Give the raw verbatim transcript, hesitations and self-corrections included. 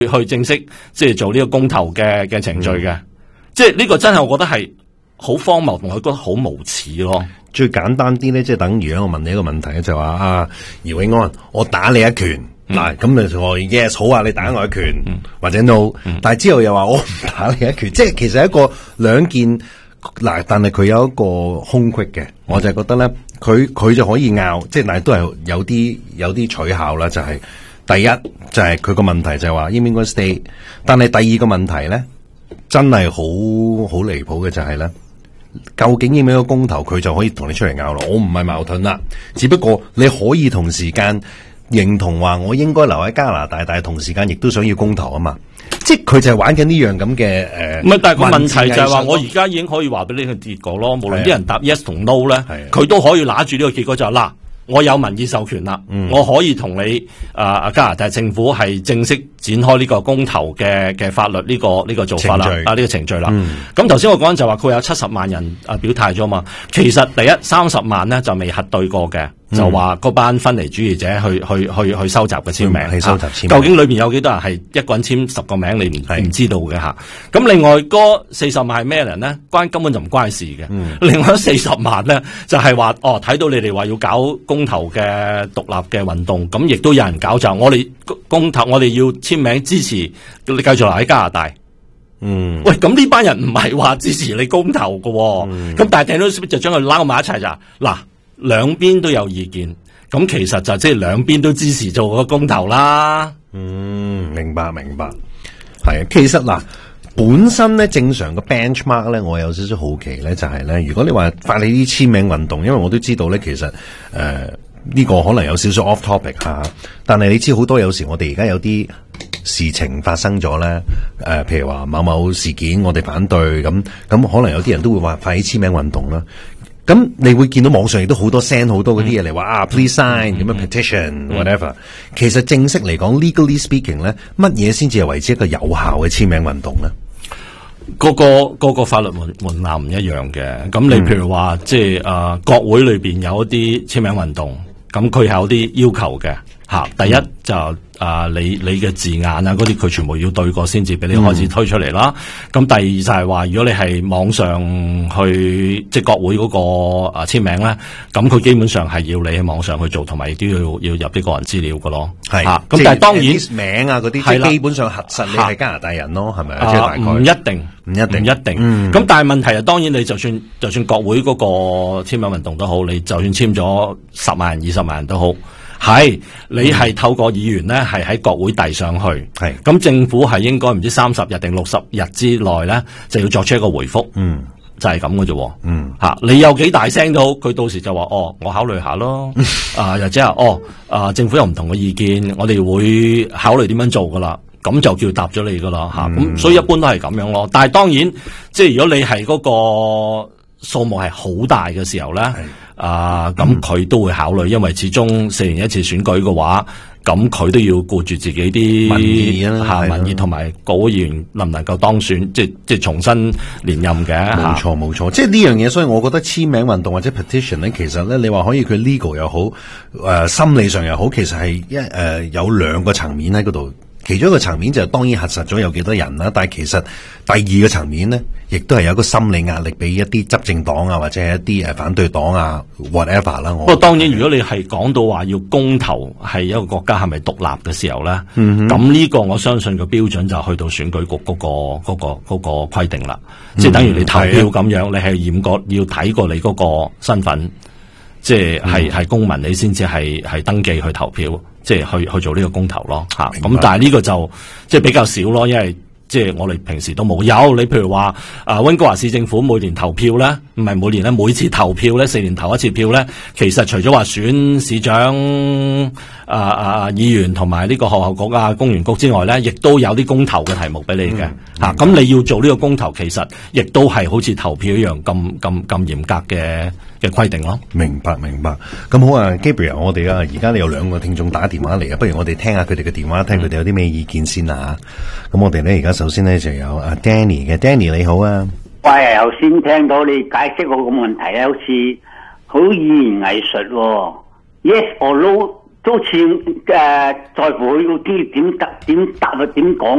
去正式即係做呢個公投嘅嘅程序嘅。嗯、即係呢個真係我覺得係好荒謬，同佢覺得好無恥咯。 最簡單啲咧，即係等於我問你一個問題就話啊，姚永安，我打你一拳。嗱，咁你同我 yes 好啊，你打我一拳，嗯、或者 no，嗯、但係之後又話我唔打你一拳，即係其實一個兩件嗱，但係佢有一個空隙嘅，嗯、我就係覺得咧，佢佢就可以拗，即係但係都係有啲有啲取巧啦，就係、是、第一就係佢個問題就係話應唔應該 stay， 但係第二個問題咧，真係好好離譜嘅就係咧，究竟應唔應該公投，佢就可以同你出嚟拗咯，我唔係矛盾啦，只不過你可以同時間。認同話我應該留喺加拿大，但係同時間亦都想要公投啊嘛，即係佢就係玩緊呢樣咁嘅誒。唔係，但係個問題就係話，我而家已經可以話俾你個結果咯。無論啲人答 yes 同 no 咧，佢都可以拿住呢個結果就係、是、嗱，我有民意授權啦，嗯、我可以同你啊、呃、加拿大政府係正式展開呢個公投嘅嘅法律呢、這個呢、這個做法啦，啊呢、這個程序啦。咁頭先我講就話佢有七十萬人啊表態咗嘛，其實第一三十萬咧就未核對過嘅。就話嗰班分離主義者去去去去收集嘅簽名，去收集簽名， 究竟裏邊有幾多人係一個人簽十個名，你唔唔知道嘅吓。咁另外嗰四十萬係咩人咧？關根本就唔關事嘅。嗯、另外四十萬咧就係、是、話哦，睇到你哋話要搞公投嘅獨立嘅運動，咁亦都有人搞就我哋公投，我哋要簽名支持你繼續留喺加拿大。嗯，喂，咁呢班人唔係話支持你公投嘅、哦，咁、嗯、但係 Taylor Swift 就將佢拉埋一齊咋嗱。兩邊都有意見，咁其實就即係兩邊都支持做個公投啦。嗯， 明白明白，係啊。其實嗱，本身咧正常嘅 benchmark 咧，我有少少好奇咧，就係、是、咧，如果你話發起啲簽名運動，因為我都知道咧，其實誒呢、呃這個可能有少少 off topic 吓，但係你知好多有時我哋而家有啲事情發生咗咧，誒、呃，譬如話某某事件我哋反對，咁咁可能有啲人都會話發起簽名運動啦。咁你會見到網上亦都好多 send 好多嗰啲嘢嚟話啊 ，please sign 咁樣 petition whatever。其實正式嚟講 ，legally speaking 咧，乜嘢先至係為之一個有效嘅簽名運動咧？ 個個個個法律門門檻唔一樣嘅。咁你譬如話，即係誒國會裏邊有一啲簽名運動，咁佢係有啲要求嘅吓。第一就啊，你你嘅字眼啊，嗰啲佢全部要對過先至俾你開始推出嚟啦。咁、嗯、第二就係話，如果你係網上去即係國會嗰個啊簽名咧，咁佢基本上係要你喺網上去做，同埋亦都要要入啲個人資料㗎咯。係吓，咁但係當然名啊嗰啲，即係基本上核實你係加拿大人咯，係咪啊？即係大概唔一定，唔一定，唔一定。咁、嗯、但係問題係，當然你就算就算國會嗰個簽名運動都好，你就算簽咗十萬人、二十萬人都好。係，你係透過議員咧，係喺國會遞上去。係，咁政府係應該唔知三十日定六十日之內咧，就要作出一個回覆。嗯，就係咁嘅啫。嗯，吓你有幾大聲都好，佢到時就話哦，我考慮下咯。啊，又即係哦，啊，政府有唔同嘅意見，我哋會考慮點樣做噶啦。咁就叫答咗你噶啦。吓、嗯，咁所以一般都係咁樣咯。但係當然，即係如果你係嗰個數目係好大嘅時候咧。啊，咁佢都會考慮，因為始終四年一次選舉嘅話，咁佢都要顧住自己啲民意啦， 吓民意同埋國會議員能唔能夠當選，即係即係重新連任嘅。 冇錯冇錯，即係呢樣嘢，所以我覺得簽名運動或者 petition 咧，其實咧你話可以佢 legal 又好，誒、呃、心理上又好，其實係一誒有兩個層面喺嗰度。其中一個層面就係當然核實咗有幾多人啦，但係其實第二個層面咧，亦都係有一個心理壓力俾一啲執政黨啊，或者係一啲誒反對黨啊 whatever 啦。不過當然，如果你係講到話要公投係一個國家係咪獨立嘅時候咧，咁呢、嗯、哼個我相信個標準就去到選舉局嗰、那個嗰、那個嗰、那個規定啦，嗯、即係等於你投票咁樣，你係驗過要睇過你嗰個身份，即係係係公民，你先至係係登記去投票。即係去去做呢個公投咯，吓咁，但係呢個就即係比較少咯，因為即係我哋平時都冇有。你譬如話啊，溫哥華市政府每年投票咧，唔係每年咧，每次投票咧，四年投一次票咧，其實除咗話選市長、啊啊議員同埋呢個學校局啊、公園局之外咧，亦都有啲公投嘅題目俾你嘅吓。咁、嗯啊、你要做呢個公投，其實亦都係好似投票一樣咁咁咁嚴格嘅嘅規定咯。 明白明白。咁好啊 Gabriel， 我哋啊而家你有兩個聽眾打電話嚟啊，不如我哋聽下佢哋嘅電話，聽佢哋有啲咩意見先啊。咁、嗯、我哋咧而家首先咧就有阿 Danny 嘅 Danny 你好啊。 喂，頭先聽到你解釋嗰個問題咧，好似好語言藝術喎。Yes or no 都似誒在乎佢嗰啲點答點答啊點講。